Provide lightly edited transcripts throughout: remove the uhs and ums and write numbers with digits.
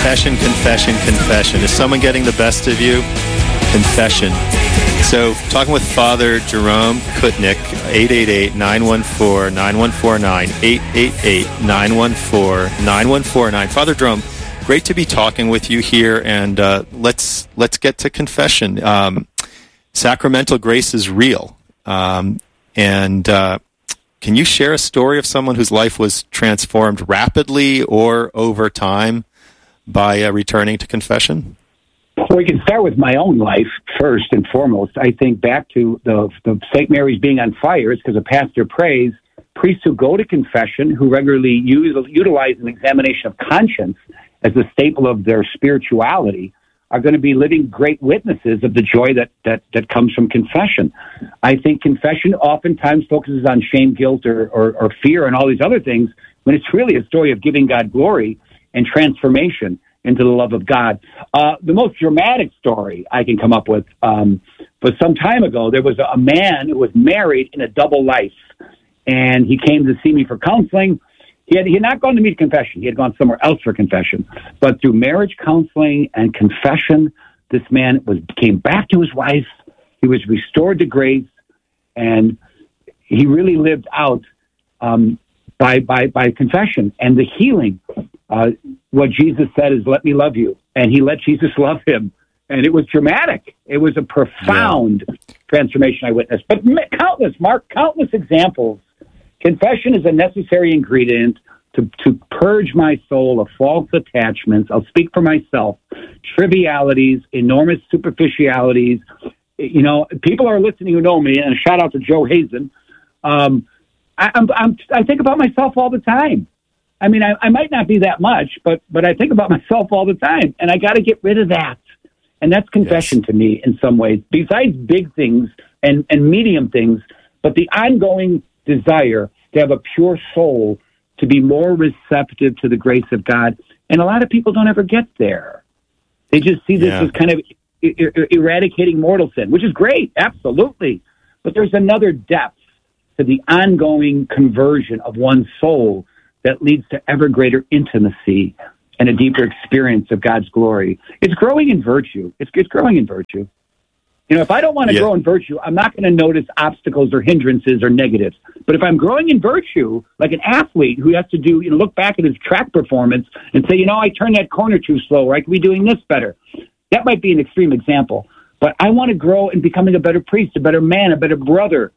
Confession, confession, confession. Is someone getting the best of you? Confession. So, talking with Father Jerome Kutnick, 888-914-9149, 888-914-9149. Father Jerome, great to be talking with you here, and let's get to confession. Sacramental grace is real, and can you share a story of someone whose life was transformed rapidly or over time by returning to confession? Well, we can start with my own life first and foremost. I think back to the St. Mary's being on fire. It's because a pastor prays. Priests who go to confession, who regularly utilize an examination of conscience as the staple of their spirituality, are going to be living great witnesses of the joy that comes from confession. I think confession oftentimes focuses on shame, guilt, or fear and all these other things, when it's really a story of giving God glory and transformation into the love of God. The most dramatic story I can come up with was some time ago. There was a man who was married in a double life, and he came to see me for counseling. He had not gone to me to confession. He had gone somewhere else for confession. But through marriage counseling and confession, this man came back to his wife. He was restored to grace, and he really lived out by confession and the healing. What Jesus said is, "Let me love you," and he let Jesus love him, and it was dramatic. It was a profound transformation I witnessed. But countless examples. Confession is a necessary ingredient to purge my soul of false attachments. I'll speak for myself. Trivialities, enormous superficialities. You know, people are listening who know me, and a shout out to Joe Hazen. I think about myself all the time. I mean, I might not be that much, but I think about myself all the time, and I got to get rid of that. And that's confession to me in some ways, besides big things and medium things, but the ongoing desire to have a pure soul, to be more receptive to the grace of God. And a lot of people don't ever get there. They just see this as kind of eradicating mortal sin, which is great, absolutely. But there's another depth to the ongoing conversion of one's soul that leads to ever greater intimacy and a deeper experience of God's glory. It's growing in virtue. It's growing in virtue. You know, if I don't want to grow in virtue, I'm not going to notice obstacles or hindrances or negatives. But if I'm growing in virtue, like an athlete who has to look back at his track performance and say, I turned that corner too slow, or I could be doing this better. That might be an extreme example. But I want to grow in becoming a better priest, a better man, a better brother,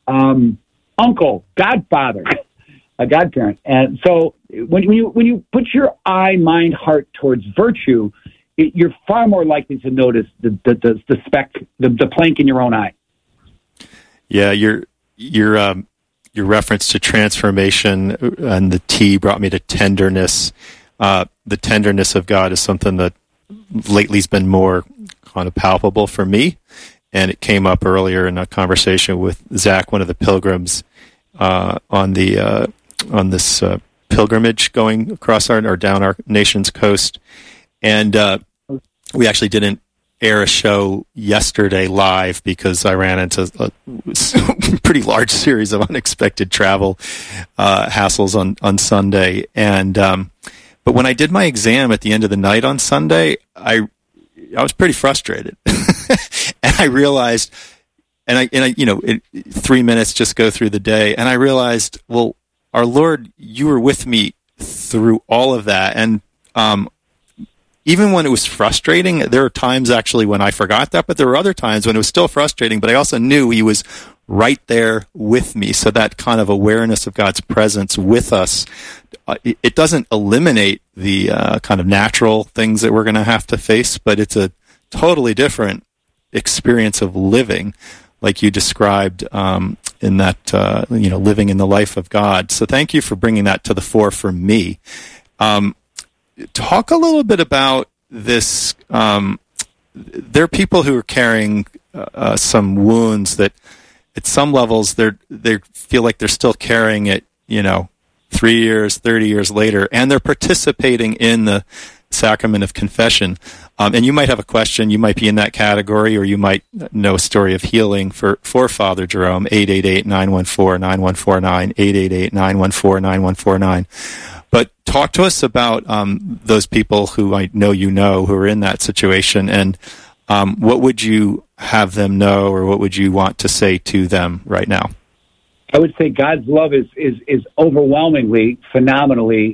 uncle, godfather, a godparent. And so when you put your eye, mind, heart towards virtue, you're far more likely to notice the speck, the plank in your own eye. Yeah, your reference to transformation and the T brought me to tenderness. The tenderness of God is something that lately has been more kind of palpable for me, and it came up earlier in a conversation with Zach, one of the pilgrims on this pilgrimage going across or down our nation's coast. And we actually didn't air a show yesterday live because I ran into a pretty large series of unexpected travel hassles on Sunday. And but when I did my exam at the end of the night on Sunday, I was pretty frustrated, and I realized, and I 3 minutes just go through the day, and I realized, well, our Lord, you were with me through all of that, and even when it was frustrating, there were times actually when I forgot that, but there were other times when it was still frustrating, but I also knew he was right there with me. So that kind of awareness of God's presence with us, it doesn't eliminate the kind of natural things that we're going to have to face, but it's a totally different experience of living, like you described in that, living in the life of God. So thank you for bringing that to the fore for me. Talk a little bit about this. There are people who are carrying some wounds that at some levels they feel like they're still carrying it, 3 years, 30 years later, and they're participating in the sacrament of confession. And you might have a question, you might be in that category, or you might know a story of healing for Father Jerome, 888-914-9149, 888-914-9149. But talk to us about those people who I know who are in that situation, and what would you have them know, or what would you want to say to them right now? I would say God's love is overwhelmingly, phenomenally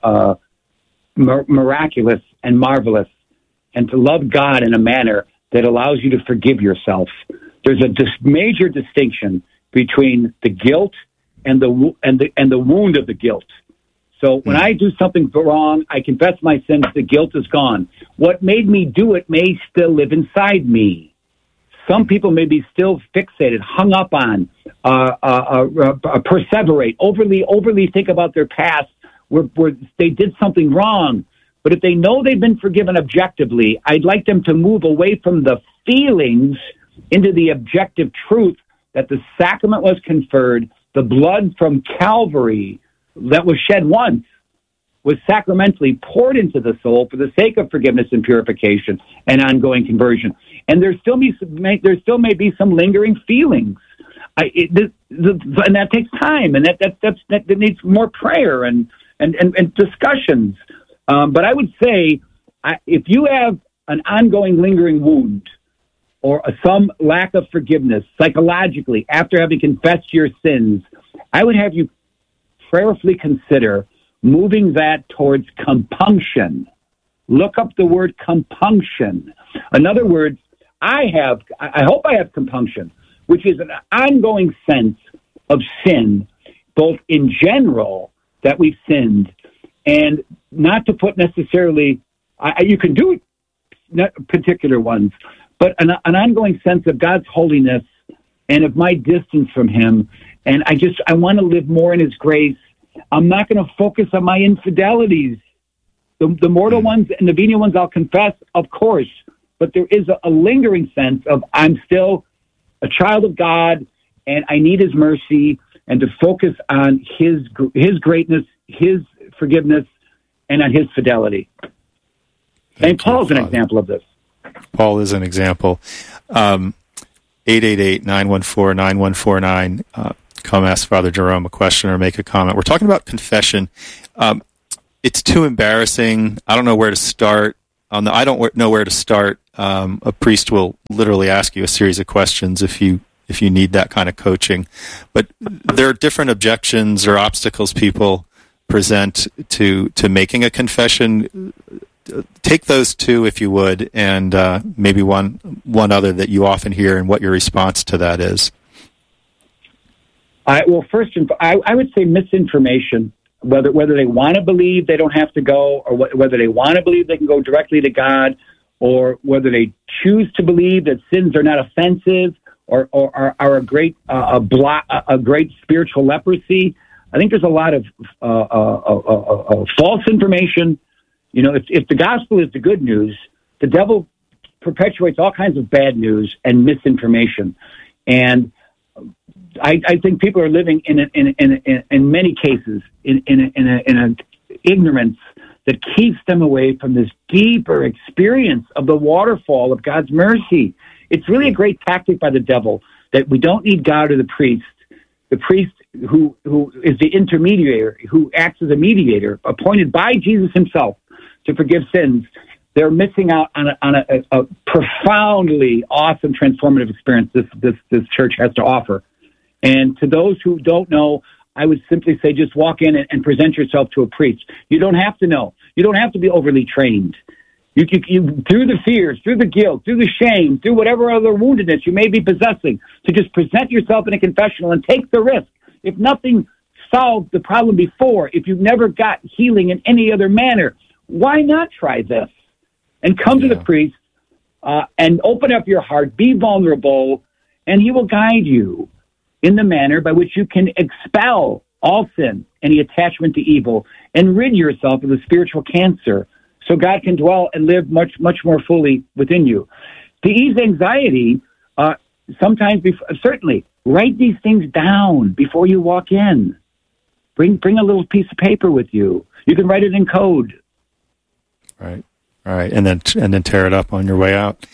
miraculous and marvelous, and to love God in a manner that allows you to forgive yourself. There's a major distinction between the guilt and the wound of the guilt. So when I do something wrong, I confess my sins, the guilt is gone. What made me do it may still live inside me. Some people may be still fixated, hung up on, perseverate, overly think about their past where they did something wrong. But if they know they've been forgiven objectively, I'd like them to move away from the feelings into the objective truth that the sacrament was conferred, the blood from Calvary that was shed once was sacramentally poured into the soul for the sake of forgiveness and purification and ongoing conversion. And there still may be some lingering feelings, and that takes time, and that needs more prayer and discussions. But I would say, if you have an ongoing lingering wound or some lack of forgiveness psychologically after having confessed your sins, I would have you prayerfully consider moving that towards compunction. Look up the word compunction. In other words, I hope I have compunction, which is an ongoing sense of sin, both in general that we've sinned, and not to put necessarily, you can do particular ones, but an ongoing sense of God's holiness and of my distance from Him. And I want to live more in His grace. I'm not going to focus on my infidelities. The mortal ones and the venial ones I'll confess, of course, but there is a lingering sense of I'm still a child of God and I need His mercy, and to focus on His greatness, His forgiveness, and on His fidelity. And Paul's an example of this. Paul is an example. 888-914-9149. Come ask Father Jerome a question or make a comment. We're talking about confession. It's too embarrassing. I don't know where to start. I don't know where to start. A priest will literally ask you a series of questions if you need that kind of coaching. But there are different objections or obstacles people present to making a confession. Take those two, if you would, and maybe one other that you often hear, and what your response to that is. First, I would say misinformation. Whether they want to believe they don't have to go, or whether they want to believe they can go directly to God, or whether they choose to believe that sins are not offensive, or are a great spiritual leprosy. I think there's a lot of false information. You know, if the gospel is the good news, the devil perpetuates all kinds of bad news and misinformation. And I think people are living in many cases in an ignorance that keeps them away from this deeper experience of the waterfall of God's mercy. It's really a great tactic by the devil that we don't need God or the priest. The priest who is the intermediary, who acts as a mediator, appointed by Jesus Himself to forgive sins. They're missing out on a profoundly awesome transformative experience this church has to offer. And to those who don't know, I would simply say just walk in and present yourself to a priest. You don't have to know. You don't have to be overly trained. You through the fears, through the guilt, through the shame, through whatever other woundedness you may be possessing, to just present yourself in a confessional and take the risk. If nothing solved the problem before, if you've never got healing in any other manner, why not try this? And come to the priest and open up your heart, be vulnerable, and he will guide you in the manner by which you can expel all sin, any attachment to evil, and rid yourself of the spiritual cancer so God can dwell and live much, much more fully within you. To ease anxiety, certainly, write these things down before you walk in. Bring a little piece of paper with you. You can write it in code. Right, and then tear it up on your way out.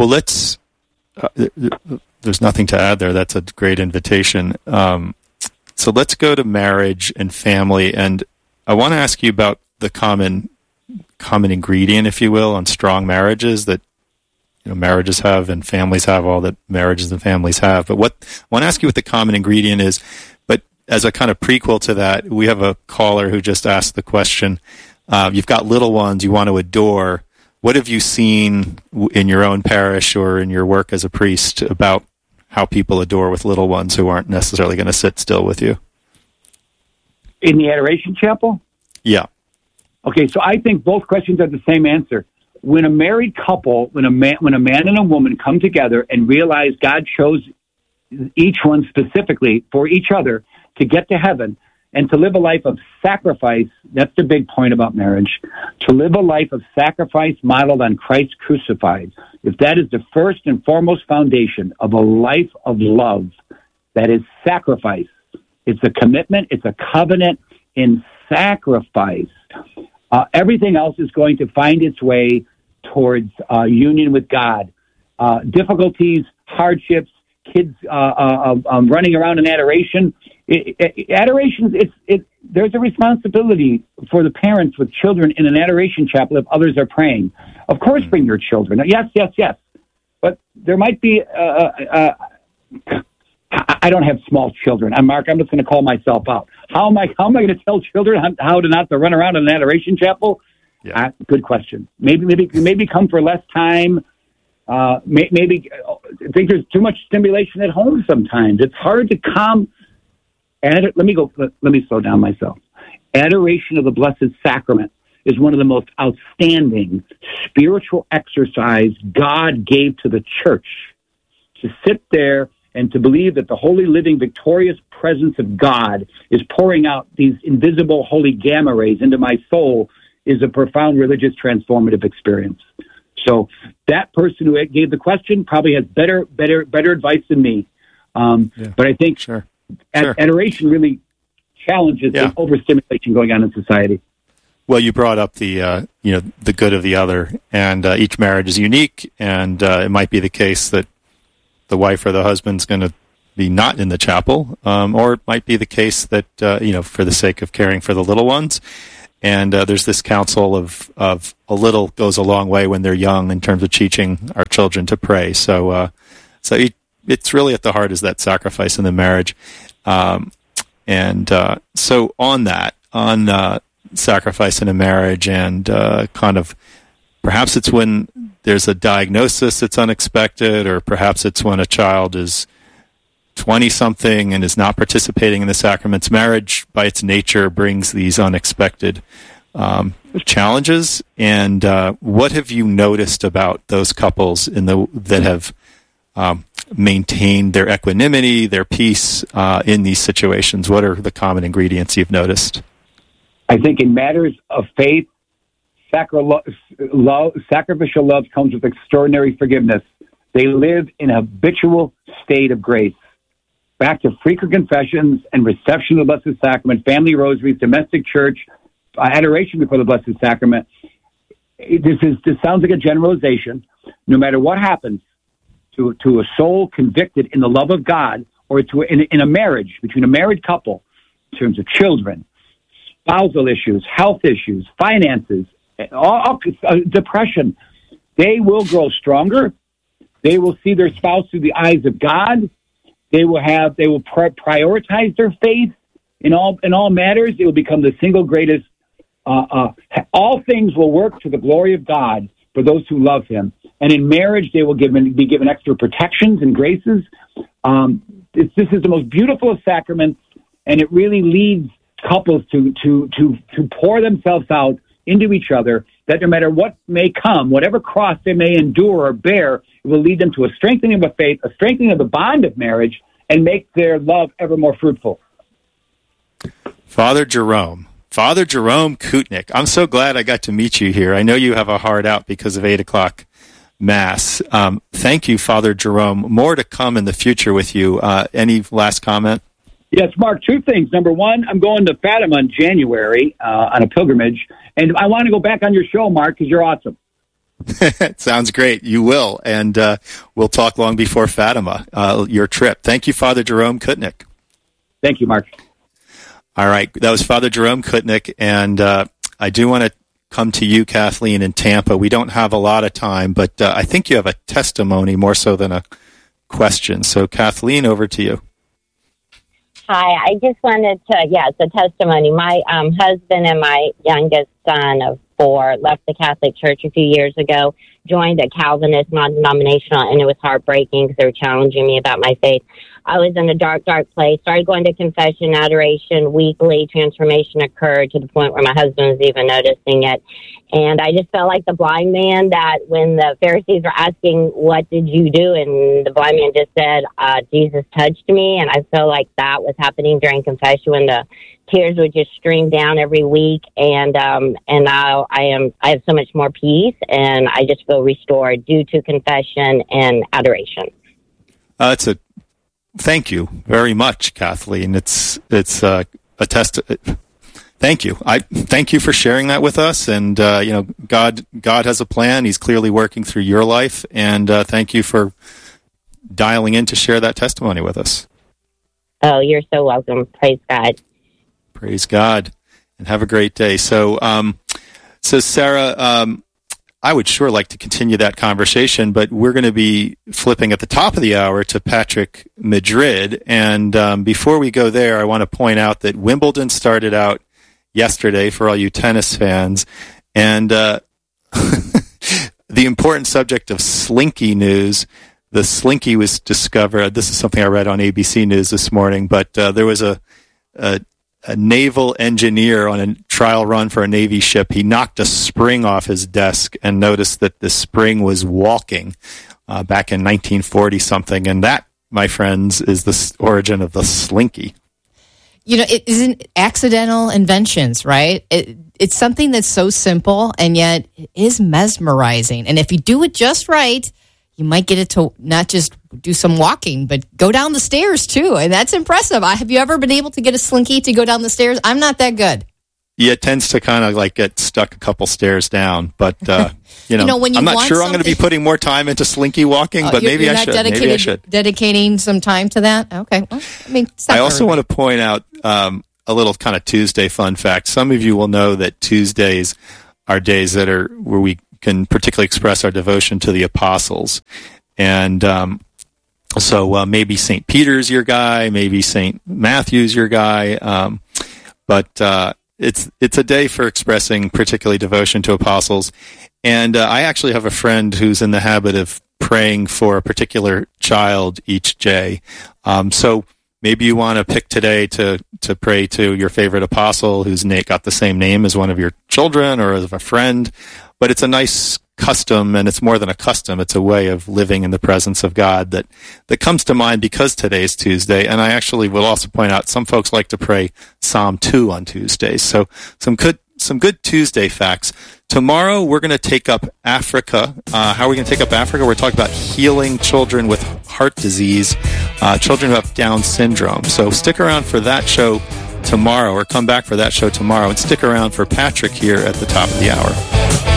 There's nothing to add there. That's a great invitation. So let's go to marriage and family, and I want to ask you about the common ingredient, if you will, on strong marriages that marriages have and families have, all that marriages and families have. But I want to ask you what the common ingredient is. But as a kind of prequel to that, we have a caller who just asked the question, you've got little ones you want to adore. What have you seen in your own parish or in your work as a priest about how people adore with little ones who aren't necessarily going to sit still with you? In the Adoration Chapel? Yeah. Okay, so I think both questions have the same answer. When a married couple, when a man and a woman come together and realize God chose each one specifically for each other to get to heaven and to live a life of sacrifice, that's the big point about marriage, to live a life of sacrifice modeled on Christ crucified. If that is the first and foremost foundation of a life of love, that is sacrifice. It's a commitment, it's a covenant in sacrifice. Everything else is going to find its way towards union with God. Difficulties, hardships, kids running around in adoration. Adoration, there's a responsibility for the parents with children in an adoration chapel if others are praying. Of course, bring your children. Yes. But there might be... I don't have small children. Mark, I'm just going to call myself out. How am I going to tell children how to not to run around in an adoration chapel? Yeah. Good question. Maybe come for less time. Maybe I think there's too much stimulation at home sometimes. It's hard to calm. Let me slow down myself. Adoration of the Blessed Sacrament is one of the most outstanding spiritual exercise God gave to the church. To sit there and to believe that the holy, living, victorious presence of God is pouring out these invisible holy gamma rays into my soul is a profound religious transformative experience. So that person who gave the question probably has better advice than me. But I think adoration really challenges the overstimulation going on in society. Well, you brought up the good of the other, and each marriage is unique, and it might be the case that the wife or the husband's going to be not in the chapel, or it might be the case that for the sake of caring for the little ones. And there's this counsel of a little goes a long way when they're young in terms of teaching our children to pray. So it's really at the heart is that sacrifice in the marriage. So on sacrifice in a marriage and kind of perhaps it's when there's a diagnosis that's unexpected, or perhaps it's when a child is 20-something and is not participating in the sacraments. Marriage, by its nature, brings these unexpected challenges. And what have you noticed about those couples that have maintained their equanimity, their peace in these situations? What are the common ingredients you've noticed? I think in matters of faith, sacrificial love comes with extraordinary forgiveness. They live in a habitual state of grace. Back to frequent confessions and reception of the Blessed Sacrament, family rosaries, domestic church, adoration before the Blessed Sacrament. This sounds like a generalization. No matter what happens to a soul convicted in the love of God, or in a marriage, between a married couple, in terms of children, spousal issues, health issues, finances, depression, they will grow stronger. They will see their spouse through the eyes of God. They will prioritize their faith in all matters. It will become the single greatest. All things will work to the glory of God for those who love Him. And in marriage, they will be given extra protections and graces. This is the most beautiful of sacraments, and it really leads couples to pour themselves out into each other, that no matter what may come, whatever cross they may endure or bear, it will lead them to a strengthening of faith, a strengthening of the bond of marriage, and make their love ever more fruitful. Father Jerome Kutnik, I'm so glad I got to meet you here. I know you have a hard out because of 8 o'clock Mass. Thank you, Father Jerome. More to come in the future with you. Any last comment? Yes, Mark, 2 things. Number 1, I'm going to Fatima in January on a pilgrimage, and I want to go back on your show, Mark, because you're awesome. Sounds great. You will, and we'll talk long before Fatima, your trip. Thank you, Father Jerome Kutnik. Thank you, Mark. All right. That was Father Jerome Kutnick, and I do want to come to you, Kathleen, in Tampa. We don't have a lot of time, but I think you have a testimony more so than a question. So, Kathleen, over to you. Hi, I just wanted to, it's a testimony. My husband and my youngest son of 4 left the Catholic Church a few years ago, joined a Calvinist, non-denominational, and it was heartbreaking because they were challenging me about my faith. I was in a dark, dark place, started going to confession, adoration, weekly. Transformation occurred to the point where my husband was even noticing it. And I just felt like the blind man that when the Pharisees were asking, what did you do? And the blind man just said, Jesus touched me. And I felt like that was happening during confession when the tears would just stream down every week. And now I have so much more peace, and I just feel restored due to confession and adoration. Thank you very much, Kathleen. It's a test. Thank you. I thank you for sharing that with us. And God has a plan. He's clearly working through your life. And thank you for dialing in to share that testimony with us. Oh, you're so welcome. Praise God. Praise God, and have a great day. So Sarah, I would sure like to continue that conversation, but we're going to be flipping at the top of the hour to Patrick Madrid. And before we go there, I want to point out that Wimbledon started out yesterday for all you tennis fans. And the important subject of Slinky news. The Slinky was discovered. This is something I read on ABC News this morning, but there was a naval engineer on a trial run for a Navy ship. He knocked a spring off his desk and noticed that the spring was walking back in 1940-something. And that, my friends, is the origin of the Slinky. It isn't accidental inventions, right? It's something that's so simple, and yet it is mesmerizing. And if you do it just right, you might get it to not just do some walking, but go down the stairs, too. And that's impressive. Have you ever been able to get a Slinky to go down the stairs? I'm not that good. Yeah, it tends to kind of like get stuck a couple stairs down. But, when you I'm not sure I'm going to be something- putting more time into Slinky walking, but maybe I should. Maybe I should. Dedicating some time to that? Okay. Well, I also want to point out a little kind of Tuesday fun fact. Some of you will know that Tuesdays are days that are where we can particularly express our devotion to the apostles. And so maybe St. Peter's your guy, maybe St. Matthew's your guy, but it's a day for expressing particularly devotion to apostles. And I actually have a friend who's in the habit of praying for a particular child each day. So maybe you want to pick today to pray to your favorite apostle who's got the same name as one of your children or as a friend. But it's a nice custom, and it's more than a custom. It's a way of living in the presence of God that comes to mind because today's Tuesday. And I actually will also point out some folks like to pray Psalm 2 on Tuesdays. So some good Tuesday facts. Tomorrow we're going to take up Africa. How are we going to take up Africa? We're talking about healing children with heart disease, children who have Down syndrome. So stick around for that show tomorrow, or come back for that show tomorrow, and stick around for Patrick here at the top of the hour.